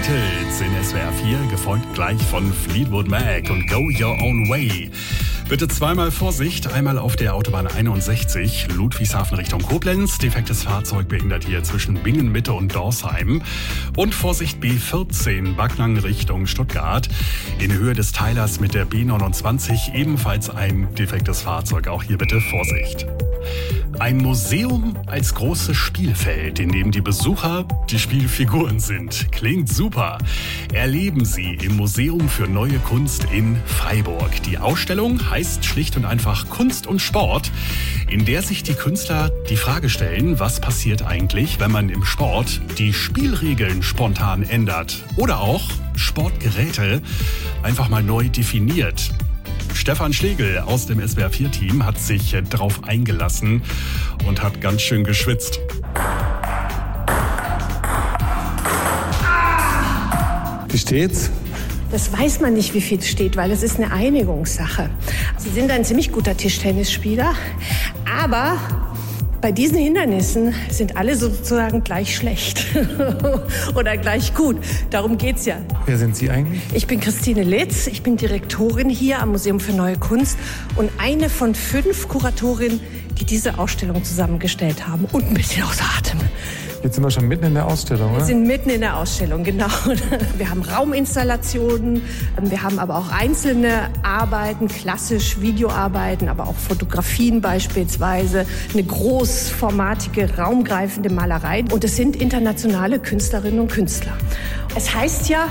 Beatles in SWR 4, gefolgt gleich von Fleetwood Mac und Go Your Own Way. Bitte zweimal Vorsicht, einmal auf der Autobahn 61, Ludwigshafen Richtung Koblenz. Defektes Fahrzeug behindert hier zwischen Bingen Mitte und Dorsheim. Und Vorsicht B14, Backnang Richtung Stuttgart. In Höhe des Teilers mit der B29 ebenfalls ein defektes Fahrzeug. Auch hier bitte Vorsicht. Ein Museum als großes Spielfeld, in dem die Besucher die Spielfiguren sind. Klingt super. Erleben Sie im Museum für Neue Kunst in Freiburg. Die Ausstellung heißt schlicht und einfach Kunst und Sport, in der sich die Künstler die Frage stellen, was passiert eigentlich, wenn man im Sport die Spielregeln spontan ändert oder auch Sportgeräte einfach mal neu definiert. Stefan Schlegel aus dem SWR4-Team hat sich darauf eingelassen und hat ganz schön geschwitzt. Wie steht's? Das weiß man nicht, wie viel steht, weil es ist eine Einigungssache. Sie sind ein ziemlich guter Tischtennisspieler, aber bei diesen Hindernissen sind alle sozusagen gleich schlecht oder gleich gut. Darum geht's ja. Wer sind Sie eigentlich? Ich bin Christine Litz, ich bin Direktorin hier am Museum für Neue Kunst und eine von 5 Kuratorinnen, die diese Ausstellung zusammengestellt haben und ein bisschen außer Atem. Jetzt sind wir schon mitten in der Ausstellung, oder? Wir sind mitten in der Ausstellung, genau. Wir haben Rauminstallationen, wir haben aber auch einzelne Arbeiten, klassisch Videoarbeiten, aber auch Fotografien beispielsweise, eine großformatige, raumgreifende Malerei. Und es sind internationale Künstlerinnen und Künstler. Es heißt ja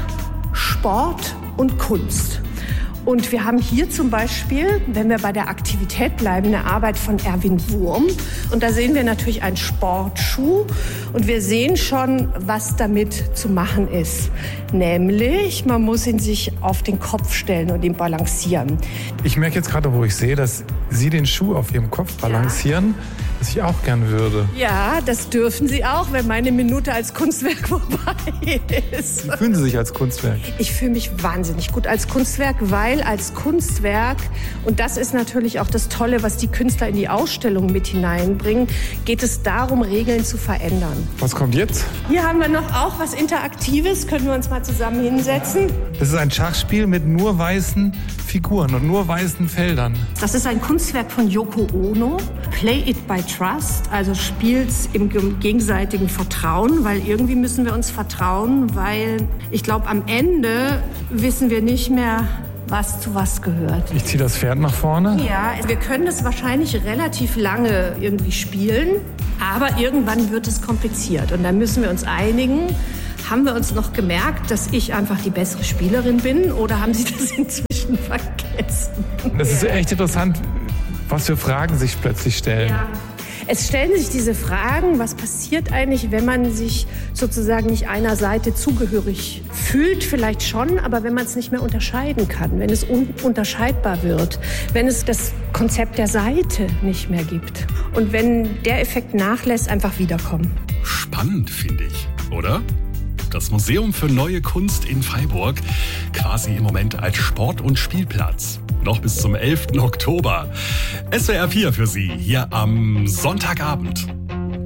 Sport und Kunst. Und wir haben hier zum Beispiel, wenn wir bei der Aktivität bleiben, eine Arbeit von Erwin Wurm. Und da sehen wir natürlich einen Sportschuh. Und wir sehen schon, was damit zu machen ist. Nämlich, man muss ihn sich auf den Kopf stellen und ihn balancieren. Ich merke jetzt gerade, wo ich sehe, dass Sie den Schuh auf Ihrem Kopf balancieren, was ich auch gern würde. Ja, das dürfen Sie auch, wenn meine Minute als Kunstwerk vorbei ist. Wie fühlen Sie sich als Kunstwerk? Ich fühle mich wahnsinnig gut als Kunstwerk, weil als Kunstwerk, und das ist natürlich auch das Tolle, was die Künstler in die Ausstellung mit hineinbringen, geht es darum, Regeln zu verändern. Was kommt jetzt? Hier haben wir noch auch was Interaktives, können wir uns mal zusammen hinsetzen. Das ist ein Schachspiel mit nur weißen Figuren und nur weißen Feldern. Das ist ein Kunstwerk von Yoko Ono. Play it by trust, also spielt's im gegenseitigen Vertrauen, weil irgendwie müssen wir uns vertrauen, weil ich glaube, am Ende wissen wir nicht mehr, was zu was gehört. Ich ziehe das Pferd nach vorne. Ja, wir können das wahrscheinlich relativ lange irgendwie spielen, aber irgendwann wird es kompliziert und dann müssen wir uns einigen. Haben wir uns noch gemerkt, dass ich einfach die bessere Spielerin bin oder haben Sie das inzwischen vergessen? Das ist echt interessant, was für Fragen sich plötzlich stellen. Ja. Es stellen sich diese Fragen, was passiert eigentlich, wenn man sich sozusagen nicht einer Seite zugehörig fühlt, vielleicht schon, aber wenn man es nicht mehr unterscheiden kann, wenn es ununterscheidbar wird, wenn es das Konzept der Seite nicht mehr gibt und wenn der Effekt nachlässt, einfach wiederkommen. Spannend, finde ich, oder? Das Museum für Neue Kunst in Freiburg, quasi im Moment als Sport- und Spielplatz. Noch bis zum 11. Oktober. SWR 4 für Sie hier am Sonntagabend.